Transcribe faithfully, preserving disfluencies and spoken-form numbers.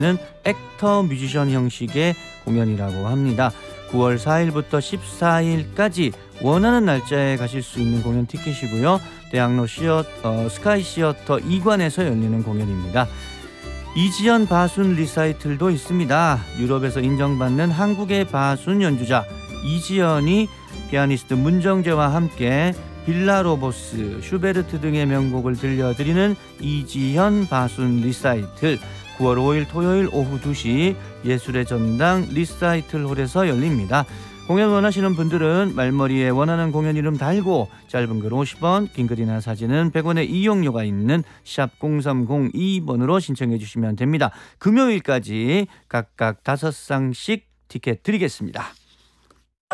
액터 뮤지션 형식의 공연이라고 합니다. 구월 사일부터 십사일까지 원하는 날짜에 가실 수 있는 공연 티켓이고요. 대학로 시어, 어, 스카이 시어터 이관에서 열리는 공연입니다. 이지연 바순 리사이틀도 있습니다. 유럽에서 인정받는 한국의 바순 연주자 이지연이 피아니스트 문정재와 함께 빌라로보스, 슈베르트 등의 명곡을 들려드리는 이지현 바순 리사이틀 구월 오일 토요일 오후 두시 예술의 전당 리사이틀 홀에서 열립니다. 공연 원하시는 분들은 말머리에 원하는 공연 이름 달고 짧은 글 오십 원, 긴 글이나 사진은 백 원의 이용료가 있는 샵 공삼공이 번으로 신청해 주시면 됩니다. 금요일까지 각각 다섯 쌍씩 티켓 드리겠습니다.